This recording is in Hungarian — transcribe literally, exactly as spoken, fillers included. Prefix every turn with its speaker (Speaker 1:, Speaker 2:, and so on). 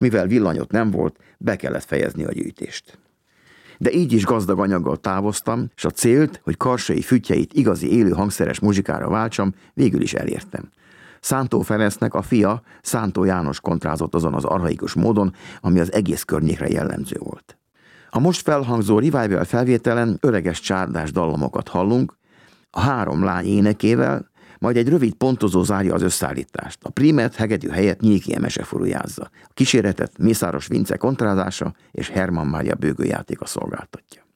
Speaker 1: Mivel villanyot nem volt, be kellett fejezni a gyűjtést. De így is gazdag anyaggal távoztam, és a célt, hogy Karsai füttyeit igazi élő hangszeres muzsikára váltsam, végül is elértem. Szántó Ferencnek a fia, Szántó János kontrázott azon az archaikus módon, ami az egész környékre jellemző volt. A most felhangzó revival felvételen öreges csárdás dallamokat hallunk, a három lány énekével, majd egy rövid pontozó zárja az összeállítást. A prímet hegedű helyett Nyéki Emese furujázza. A kíséretet Mészáros Vince kontrázása és Hermann Mária bőgőjátéka szolgáltatja.